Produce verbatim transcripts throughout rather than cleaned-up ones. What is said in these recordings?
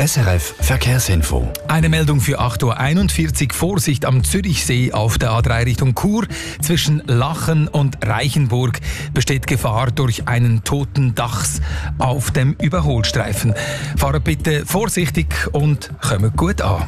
S R F Verkehrsinfo. Eine Meldung für acht Uhr einundvierzig. Vorsicht am Zürichsee auf der A drei Richtung Chur. Zwischen Lachen und Reichenburg besteht Gefahr durch einen toten Dachs auf dem Überholstreifen. Fahrt bitte vorsichtig und kommt gut an.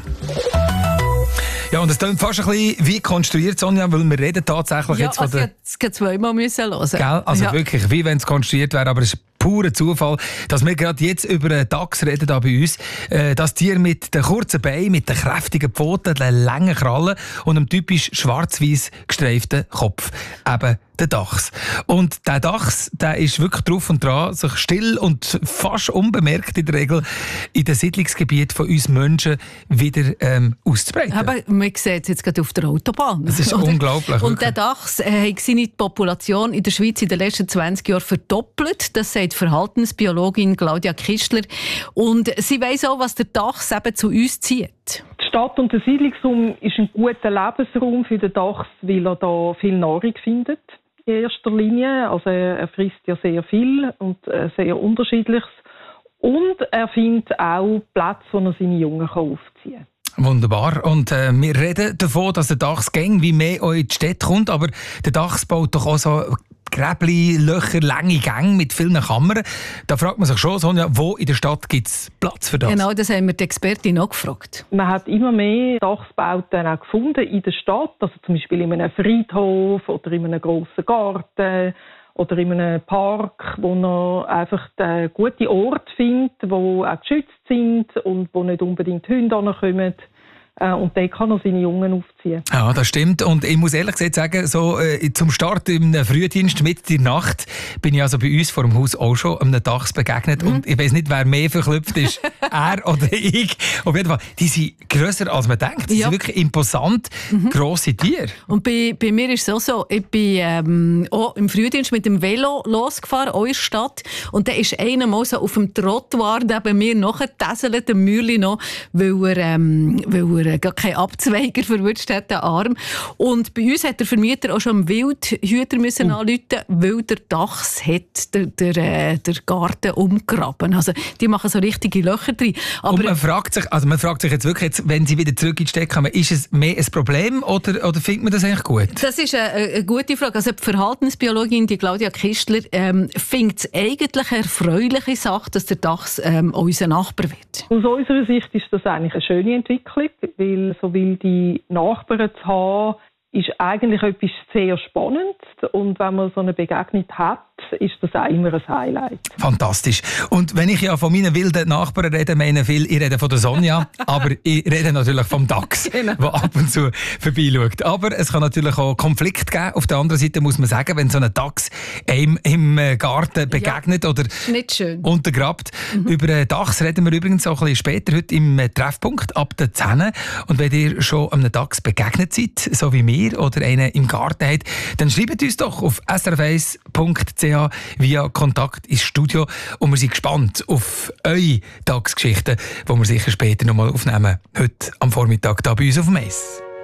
Ja, und es klingt fast ein bisschen wie konstruiert, Sonja, weil wir reden tatsächlich ja, jetzt von also der... jetzt gerade zweimal müssen hören. Gell? Also ja. wirklich, wie wenn es konstruiert wäre, aber es ist purer Zufall, dass wir gerade jetzt über einen Dachs reden da bei uns. Äh, das Tier mit den kurzen Beinen, mit den kräftigen Pfoten, den langen Krallen und einem typisch schwarz-weiß gestreiften Kopf. Eben der Dachs. Und der Dachs, der ist wirklich drauf und dran, sich still und fast unbemerkt in der Regel in den Siedlungsgebieten von uns Menschen wieder ähm, auszubreiten. Aber man sieht es jetzt gerade auf der Autobahn. Das ist oder? unglaublich. Und wirklich. der Dachs äh, hat seine Population in der Schweiz in den letzten zwanzig Jahren verdoppelt. Das sagt Verhaltensbiologin Claudia Kistler. Und sie weiss auch, was der Dachs eben zu uns zieht. Die Stadt- und der Siedlungsraum ist ein guter Lebensraum für den Dachs, weil er da viel Nahrung findet. In erster Linie. Also er frisst ja sehr viel und äh, sehr Unterschiedliches. Und er findet auch Plätze, wo er seine Jungen aufziehen kann. Wunderbar. Und äh, wir reden davon, dass der Dachs gäng wie mehr in die Städte kommt, aber der Dachs baut doch auch so Gräbli, Löcher, lange Gänge mit vielen Kammern. Da fragt man sich schon, Sonja, wo in der Stadt gibt es Platz für das? Genau, das haben wir die Expertin auch gefragt. Man hat immer mehr Dachsbauten auch gefunden in der Stadt, also zum Beispiel in einem Friedhof oder in einem grossen Garten oder in einem Park, wo man einfach einen guten Ort findet, wo auch geschützt sind und wo nicht unbedingt Hunde ankommen. Und dort kann er seine Jungen aufziehen. Ja, das stimmt. Und ich muss ehrlich gesagt sagen, so, äh, zum Start im Frühdienst mit der Nacht bin ich also bei uns vor dem Haus auch schon einem Dachs begegnet. Mhm. Und ich weiss nicht, wer mehr verklüpft ist, er oder ich. Auf jeden Fall, die sind grösser als man denkt. Die ja. sind wirklich imposant, mhm. grosse Tiere. Und bei, bei mir ist es auch so, ich bin ähm, auch im Frühdienst mit dem Velo losgefahren, auch in der Stadt. Und da ist einer mal so auf dem Trottoir neben mir nachgetäselt, der Mühle noch, weil er, ähm, weil er gar keinen Abzweiger verwünscht hat, den Arm. Und bei uns hat der Vermieter auch schon am Wildhüter müssen uh. anrufen, weil der Dachs hat der, der, äh, der Garten umgraben. Also die machen so richtige Löcher drin. Aber und man fragt sich, also man fragt sich jetzt wirklich, jetzt, wenn sie wieder zurück in die Stadt kommen, ist es mehr ein Problem oder, oder findet man das eigentlich gut? Das ist eine, eine gute Frage. Also die Verhaltensbiologin, die Claudia Kistler, ähm, findet es eigentlich eine erfreuliche Sache, dass der Dachs ähm, unser Nachbar wird. Aus unserer Sicht ist das eigentlich eine schöne Entwicklung, weil so wilde Nachbarn zu haben, ist eigentlich etwas sehr Spannendes. Und wenn man so eine Begegnung hat, ist das auch immer ein Highlight. Fantastisch. Und wenn ich ja von meinen wilden Nachbarn rede, meine viel, ich rede von der Sonja, aber ich rede natürlich vom Dachs, der genau. ab und zu vorbeischaut. Aber es kann natürlich auch Konflikt geben. Auf der anderen Seite muss man sagen, wenn so ein Dachs einem im Garten begegnet ja, oder nicht schön. untergrabt. Mhm. Über den Dachs reden wir übrigens auch ein bisschen später heute im Treffpunkt ab der zehn. Und wenn ihr schon einem Dachs begegnet seid, so wie mir, oder einen im Garten habt, dann schreibt uns doch auf s r f eins punkt c h via Kontakt ins Studio und wir sind gespannt auf eure Tagsgeschichten, die wir sicher später noch mal aufnehmen. Heute am Vormittag hier bei uns auf dem Eis.